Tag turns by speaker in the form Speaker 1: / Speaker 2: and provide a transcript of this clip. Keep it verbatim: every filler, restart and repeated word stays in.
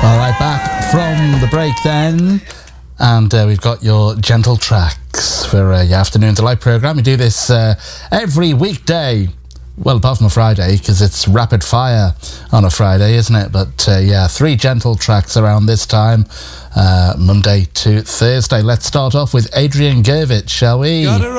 Speaker 1: All right, back from the break then, and uh, we've got your gentle tracks for uh, your afternoon delight programme. We do this uh, every weekday, well, apart from a Friday, because it's rapid fire on a Friday, isn't it? But uh, yeah, three gentle tracks around this time, uh, Monday to Thursday. Let's start off with Adrian Gervitz, shall we?